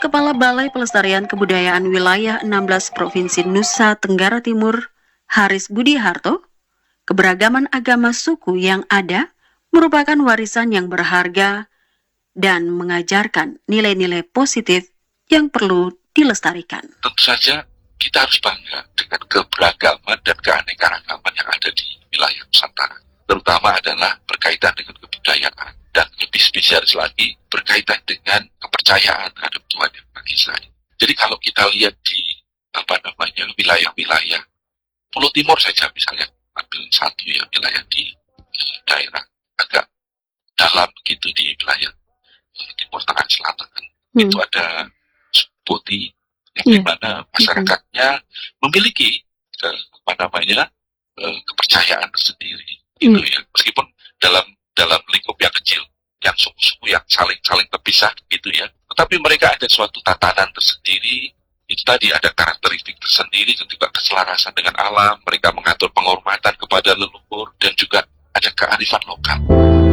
Kepala Balai Pelestarian Kebudayaan Wilayah 16 Provinsi Nusa Tenggara Timur, Haris Budi Harto, keberagaman agama suku yang ada merupakan warisan yang berharga dan mengajarkan nilai-nilai positif yang perlu dilestarikan. Tentu saja kita harus bangga dengan keberagaman dan keanekaragaman yang ada di wilayah Nusantara. Terutama adalah berkaitan dengan kebudayaan dan lebih spesialis lagi berkaitan dengan kepercayaan terhadap Tuhan Yang Maha Esa. Jadi kalau kita lihat di wilayah-wilayah Pulau Timur saja misalnya, ambil satu ya, wilayah di daerah agak dalam gitu di wilayah Timur Tengah Selatan kan. Itu ada Putih yang dimana masyarakatnya memiliki kepercayaan tersendiri gitu ya, meskipun dalam lingkup yang kecil, yang suku-suku yang saling terpisah gitu ya, tetapi mereka ada suatu tatanan tersendiri. Itu tadi ada karakteristik tersendiri, juga keselarasan dengan alam, mereka mengatur penghormatan kepada leluhur, dan juga ada kearifan lokal.